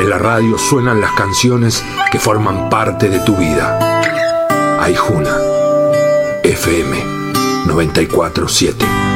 la radio suenan las canciones que forman parte de tu vida. Aijuna, FM 94.7.